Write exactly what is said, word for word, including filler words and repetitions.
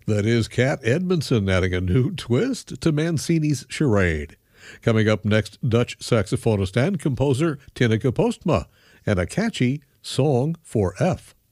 That is Kat Edmondson adding a new twist to Mancini's charade. Coming up next, Dutch saxophonist and composer Tineke Postma and a catchy Song for F.